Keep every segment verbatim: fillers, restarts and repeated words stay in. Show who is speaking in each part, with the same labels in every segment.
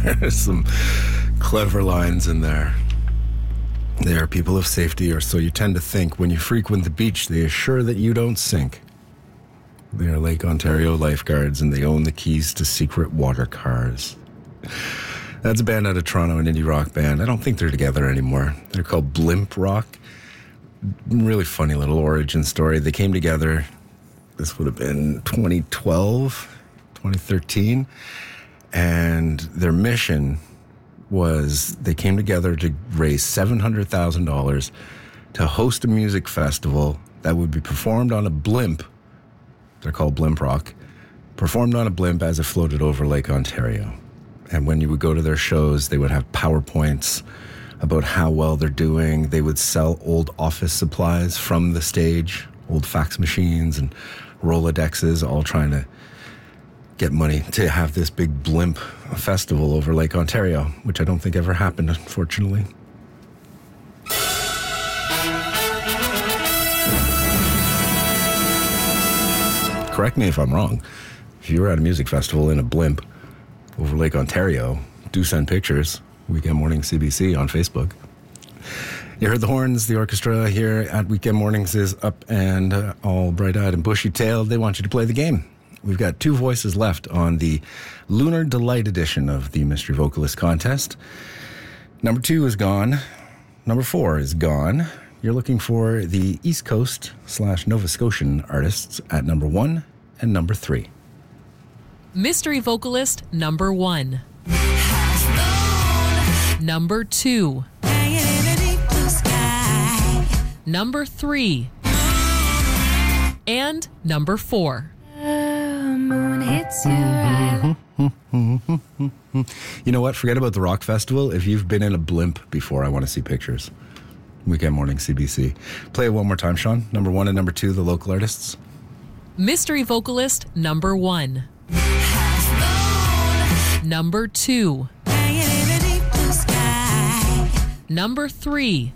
Speaker 1: There's some clever lines in there. They are people of safety, or so you tend to think. When you frequent the beach, they assure that you don't sink. They are Lake Ontario lifeguards, and they own the keys to secret water cars. That's a band out of Toronto, an indie rock band. I don't think they're together anymore. They're called Blimp Rock. Really funny little origin story. They came together, this would have been twenty twelve, twenty thirteen, and their mission was they came together to raise seven hundred thousand dollars to host a music festival that would be performed on a blimp. They're called Blimp Rock. Performed on a blimp as it floated over Lake Ontario. And when you would go to their shows, they would have PowerPoints about how well they're doing. They would sell old office supplies from the stage, old fax machines and Rolodexes, all trying to get money to have this big blimp festival over Lake Ontario, which I don't think ever happened, unfortunately. Correct me if I'm wrong. If you were at a music festival in a blimp over Lake Ontario, do send pictures. Weekend Morning C B C on Facebook. You heard the horns. The orchestra here at Weekend Mornings is up and uh, all bright-eyed and bushy-tailed. They want you to play the game. We've got two voices left on the Lunar Delight edition of the Mystery Vocalist Contest. Number two is gone. Number four is gone. You're looking for the East Coast slash Nova Scotian artists at number one and number three.
Speaker 2: Mystery Vocalist number one. Number two. Number three. And number four.
Speaker 1: You know what? Forget about the rock festival. If you've been in a blimp before, I want to see pictures. Weekend Morning C B C. Play it one more time, Sean. Number one and number two, the local artists.
Speaker 2: Mystery Vocalist number one. Number two. Number three.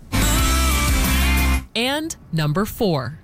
Speaker 2: And number four.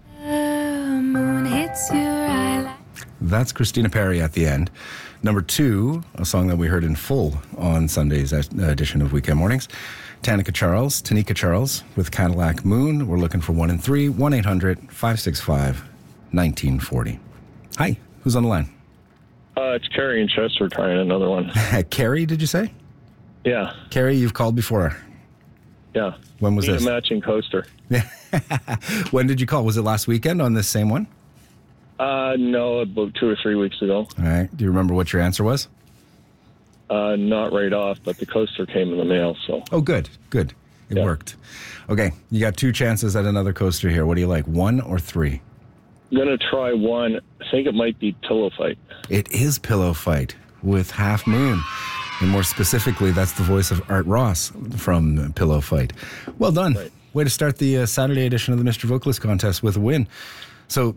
Speaker 1: That's Christina Perri at the end. Number two, a song that we heard in full on Sunday's edition of Weekend Mornings. Tanika Charles, Tanika Charles with Cadillac Moon. We're looking for one and three. one eight hundred five six five one nine four zero. Hi, who's on the line?
Speaker 3: Uh, it's Carrie in Chester trying another one.
Speaker 1: Carrie, did you say?
Speaker 3: Yeah.
Speaker 1: Carrie, you've called before.
Speaker 3: Yeah.
Speaker 1: When was
Speaker 3: Need
Speaker 1: this?
Speaker 3: a matching coaster.
Speaker 1: When did you call? Was it last weekend on this same one?
Speaker 3: Uh, no, about two or three weeks ago.
Speaker 1: All right. Do you remember what your answer was?
Speaker 3: Uh, not right off, but the coaster came in the mail, so.
Speaker 1: Oh, good. Good. It
Speaker 3: Yeah.
Speaker 1: worked. Okay. You got two chances at another coaster here. What do you like, one or three?
Speaker 3: I'm going to try one. I think it might be Pillow Fight.
Speaker 1: It is Pillow Fight with Half Moon. And more specifically, that's the voice of Art Ross from Pillow Fight. Well done.
Speaker 3: Right.
Speaker 1: Way to start the uh, Saturday edition of the Mister Vocalist Contest with a win. So